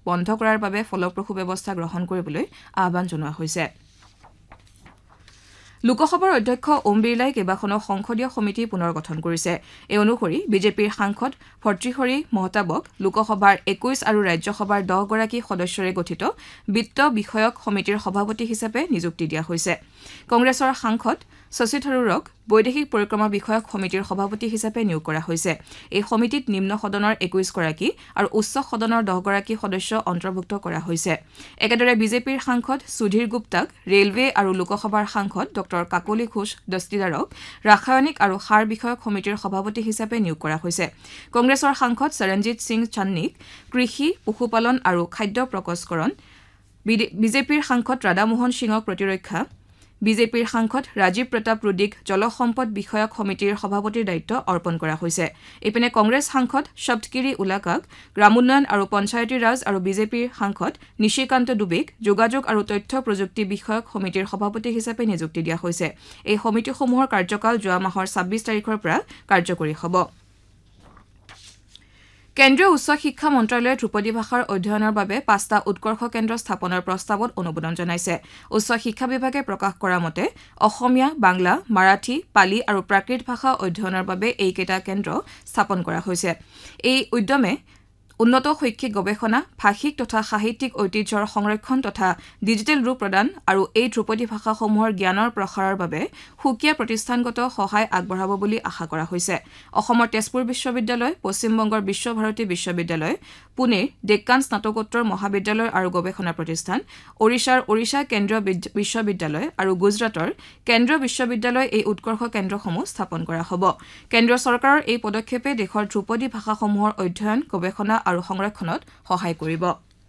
বন্ধ কৰাৰ বাবে ফলপ্ৰসূ ব্যৱস্থা গ্ৰহণ কৰিবলৈ আহ্বান জনোৱা হৈছে লোকসভাৰ অধ্যক্ষ ওম বিৰলাই কেইবাখনো সংসদীয় সমিতি পুনৰ গঠন কৰিছে এই অনুসৰি বিজেপিৰ সাংসদ ভৰ্তৃহৰি মহতাবক লোকসভাৰ 21 আৰু ৰাজ্যসভাৰ 10 গৰাকী সদস্যৰে গঠিত বিত্ত বিষয়ক সমিতিৰ সভাপতি হিচাপে নিযুক্তি দিয়া হৈছে কংগ্ৰেছৰ সাংসদ শশী থাৰুৰক বৈদেশিক পৰিক্ৰমা বিষয়ক সমিতিৰ সভাপতি হিচাপে নিয়োগ কৰা হৈছে এই সমিতিত নিম্ন সদনৰ 21 গৰাকী আৰু উচ্চ সদনৰ 10 গৰাকী সদস্য অন্তৰ্ভুক্ত কৰা হৈছে একেদৰে বিজেপিৰ সাংসদ সুধীৰ গুপ্তাক ৰেলৱে আৰু লোকসভাৰ সাংসদ ডক্টৰ কাকলি ঘোষ দস্তিদাৰক ৰাসায়নিক আৰু সাৰ বিষয়ক সমিতিৰ সভাপতি হিচাপে নিয়োগ কৰা হৈছে কংগ্ৰেছৰ সাংসদ সৰঞ্জিত সিং চান্নিক কৃষি পশুপালন আৰু খাদ্য প্ৰকস্কৰণ বিজেপিৰ সাংসদ ৰাধামোহন সিঙক প্ৰতিৰক্ষা বিজেপিৰ সাংসদ ৰাজীৱ প্ৰতাপ ৰুডীক জলসম্পদ বিষয়ক সমিতিৰ সভাপতিৰ দায়িত্ব অৰ্পণ কৰা হৈছে ইপিনে কংগ্ৰেছ সাংসদ শব্দগিৰি উলাকাক গ্ৰামোন্নয়ন আৰু পঞ্চায়তী ৰাজ আৰু বিজেপিৰ সাংসদ নিশিকান্ত দুবেক যোগাযোগ আৰু তথ্য প্ৰযুক্তি বিষয়ক সমিতিৰ সভাপতি হিচাপে নিযুক্তি দিয়া হৈছে এই সমিতিসমূহৰ কাৰ্যকাল যোৱা মাহৰ 26 তাৰিখৰ পৰা কাৰ্যকৰী হ'ব কেন্দ্ৰীয় উচ্চ শিক্ষা মন্ত্ৰালয়ে ধ্ৰুপদী ভাষাৰ অধ্যয়নৰ বাবে 5টা উৎকৰ্ষ কেন্দ্ৰ স্থাপনৰ প্ৰস্তাৱত অনুমোদন জনাইছে উচ্চ শিক্ষা বিভাগে প্ৰকাশ কৰা মতে অসমীয়া বাংলা মাৰাঠী পালি আৰু প্ৰাকৃত ভাষা অধ্যয়নৰ বাবে এইকেইটা কেন্দ্ৰ স্থাপন কৰা হৈছে এই উদ্যমে উন্নত শৈক্ষিক গৱেষণা ভাষিক তথা সাহিত্যিক ঐতিহ্যৰ সংৰক্ষণ তথা ডিজিটেল ৰূপ প্ৰদান আৰু এই ধ্ৰুপদী ভাষাসমূহৰ জ্ঞানৰ প্ৰসাৰৰ বাবে সুকীয়া প্ৰতিষ্ঠানগত সহায় আগবঢ়াব বুলি আশা কৰা হৈছে অসমৰ তেজপুৰ বিশ্ববিদ্যালয় পশ্চিম বংগৰ বিশ্বভাৰতী বিশ্ববিদ্যালয় পুনেৰ ডেক্কান স্নাতকোত্তৰ মহাবিদ্যালয় আৰু গৱেষণা প্ৰতিষ্ঠান ওড়িশাৰ ওড়িশা কেন্দ্ৰীয় বিশ্ববিদ্যালয় আৰু গুজৰাটৰ কেন্দ্ৰীয় বিশ্ববিদ্যালয় এই উৎকৰ্ষ কেন্দ্ৰসমূহ স্থাপন কৰা হ'ব কেন্দ্ৰীয় চৰকাৰৰ এই পদক্ষেপে দেশৰ ধ্ৰুপদী ভাষাসমূহৰ অধ্যয়ন গৱেষণা আৰু সংৰক্ষণত সহায় কৰিব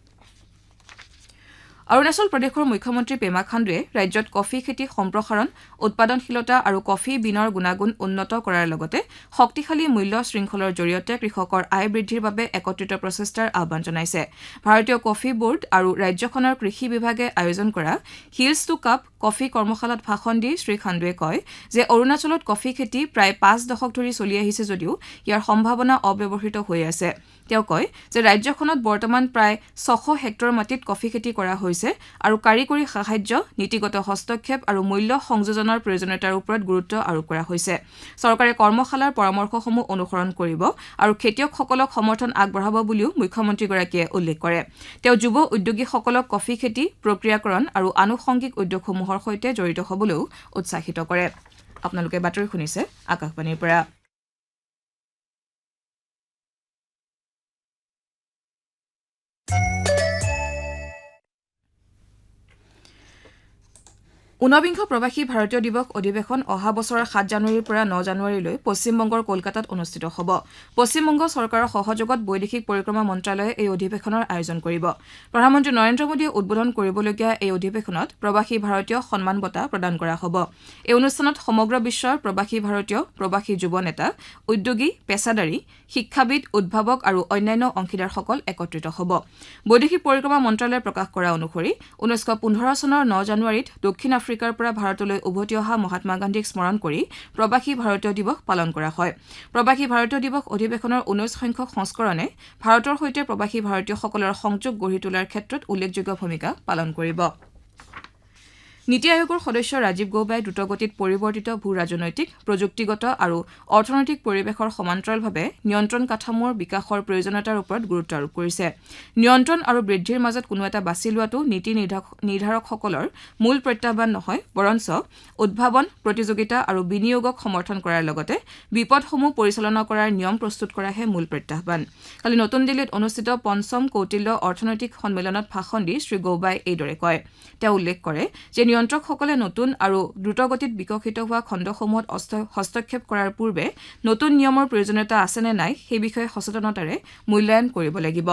অৰুণাচল প্ৰদেশৰ মুখ্যমন্ত্ৰী পেমা খাণ্ডুৱে ৰাজ্যত কফি খেতি সম্প্ৰসাৰণ উৎপাদনশীলতা আৰু কফি বিনৰ গুণাগুণ উন্নত কৰাৰ লগতে শক্তিশালী মূল্য শৃংখলৰ জৰিয়তে কৃষকৰ আয় বৃদ্ধিৰ বাবে একত্ৰিত প্ৰচেষ্টাৰ আহ্বান জনাইছে ভাৰতীয় কফি বোৰ্ড আৰু ৰাজ্যখনৰ কৃষি বিভাগে আয়োজন কৰা হিলছ টু কাপ কফি কৰ্মশালাত ভাষণ দি শ্ৰী খাণ্ডুৱে কয় যে অৰুণাচলত কফি খেতি প্ৰায় 5 দশক ধৰি চলি আহিছে যদিও ইয়াৰ সম্ভাৱনা অব্যৱহৃত হৈ আছে তেওঁ কয় যে ৰাজ্যখনত বৰ্তমান প্ৰায় 600 হেক্টৰ মাটিত কফি খেতি কৰা হৈছে আৰু কাৰিকৰী সাহায্য নীতিগত হস্তক্ষেপ আৰু মূল্য সংযোজনৰ প্ৰয়োজনীয়তাৰ ওপৰত গুৰুত্ব আৰোপ কৰা হৈছে চৰকাৰে কৰ্মশালাৰ পৰামৰ্শসমূহ অনুসৰণ কৰিব আৰু খেতিয়কসকলক সমৰ্থন আগবঢ়াব বুলিও মুখ্যমন্ত্ৰীগৰাকীয়ে উল্লেখ কৰে তেওঁ যুৱ উদ্যোগীসকলক কফি খেতি প্ৰক্ৰিয়াকৰণ আৰু আনুষংগিক উদ্যোগসমূহৰ সৈতে জড়িত হ'বলৈও উৎসাহিত কৰে আপোনালোকে বাতৰি শুনিছে আকাশবাণীৰ পৰা ঊনবিংশ প্ৰবাসী ভাৰতীয় দিৱস অধিৱেশন অহা বছৰৰ 7 জানুৱাৰীৰ পৰা 9 জানুৱাৰীলৈ পশ্চিমবংগৰ কলকাতাত অনুষ্ঠিত হ'ব পশ্চিমবংগ চৰকাৰৰ সহযোগত বৈদেশিক পৰিক্ৰমা মন্ত্ৰালয়ে এই অধিৱেশনৰ আয়োজন কৰিব প্ৰধানমন্ত্ৰী নৰেন্দ্ৰ মোদীয়ে উদ্বোধন কৰিবলগীয়া এই অধিৱেশনত প্ৰবাসী ভাৰতীয় সন্মান বঁটা প্ৰদান কৰা হ'ব এই অনুষ্ঠানত সমগ্ৰ বিশ্বৰ প্ৰবাসী ভাৰতীয় প্ৰবাসী যুৱ নেতা উদ্যোগী পেছাদাৰী শিক্ষাবিদ উদ্ভাৱক আৰু অন্যান্য অংশীদাৰসকল একত্ৰিত হ'ব বৈদেশিক পৰিক্ৰমা মন্ত্ৰালয়ে প্ৰকাশ কৰা অনুসৰি 1915 চনৰ 9 জানুৱাৰীত দক্ষিণ আফ্ৰিকাৰ পৰা ভাৰতলৈ উভতি অহা মহাত্মা গান্ধীক স্মৰণ কৰি প্ৰবাসী ভাৰতীয় দিৱস পালন কৰা হয় প্ৰবাসী ভাৰতীয় দিৱস অধিৱেশনৰ 19 সংখ্যক সংস্কৰণে ভাৰতৰ সৈতে প্ৰবাসী ভাৰতীয়সকলৰ সংযোগ গঢ়ি তোলাৰ ক্ষেত্ৰত উল্লেখযোগ্য ভূমিকা পালন কৰিব নীতি আয়োগৰ সদস্য ৰাজীৱ গৌবাই দ্ৰুতগতিত পৰিৱৰ্তিত ভূ ৰাজনৈতিক প্ৰযুক্তিগত আৰু অৰ্থনৈতিক পৰিৱেশৰ সমান্তৰালভাৱে নিয়ন্ত্ৰণ কাঠামোৰ বিকাশৰ প্ৰয়োজনীয়তাৰ ওপৰত গুৰুত্ব আৰোপ কৰিছে নিয়ন্ত্ৰণ আৰু বৃদ্ধিৰ মাজত কোনো এটা বাছি লোৱাটো নীতি নিৰ্ধাৰকসকলৰ মূল প্ৰত্যাহ্বান নহয় বৰঞ্চ উদ্ভাৱন প্ৰতিযোগিতা আৰু বিনিয়োগক সমৰ্থন কৰাৰ লগতে বিপদসমূহ পৰিচালনা কৰাৰ নিয়ম প্ৰস্তুত কৰাহে মূল প্ৰত্যাহ্বান কালি নতুন দিল্লীত অনুষ্ঠিত পঞ্চম কৌটিল্য অৰ্থনৈতিক সন্মিলনত ভাষণ দি শ্ৰী গৌবাই এইদৰে কয় তেওঁ উল্লেখ কৰে যে নিয়ন্ত্ৰকসকলে নতুন আৰু দ্ৰুতগতিত বিকশিত হোৱা খণ্ডসমূহত হস্তক্ষেপ কৰাৰ পূৰ্বে নতুন নিয়মৰ প্ৰয়োজনীয়তা আছে নে নাই সেই বিষয়ে সচেতনতাৰে মূল্যায়ন কৰিব লাগিব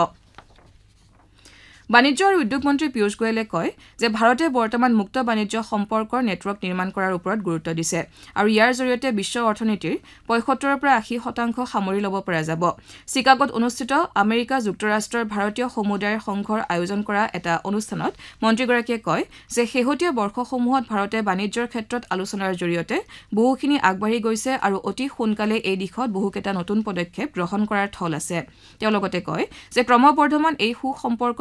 বাণিজ্য আৰু উদ্যোগ মন্ত্ৰী পীয়ূষ গোয়েলে কয় যে ভাৰতে বৰ্তমান মুক্ত বাণিজ্য সম্পৰ্কৰ নেটৱৰ্ক নিৰ্মাণ কৰাৰ ওপৰত গুৰুত্ব দিছে আৰু ইয়াৰ জৰিয়তে বিশ্ব অৰ্থনীতিৰ 75 পৰা 80% সামৰি ল'ব পৰা যাব চিকাগোত অনুষ্ঠিত আমেৰিকা যুক্তৰাষ্ট্ৰৰ ভাৰতীয় সমুদায়ৰ সংঘৰ আয়োজন কৰা এটা অনুষ্ঠানত মন্ত্ৰীগৰাকীয়ে কয় যে শেহতীয়া বৰ্ষসমূহত ভাৰতে বাণিজ্যৰ ক্ষেত্ৰত আলোচনাৰ জৰিয়তে বহুখিনি আগবাঢ়ি গৈছে আৰু অতি সোনকালে এই দিশত বহুকেইটা নতুন পদক্ষেপ গ্ৰহণ কৰাৰ থল আছে তেওঁ লগতে কয় যে ক্ৰমবৰ্ধমান এই সুসম্পৰ্ক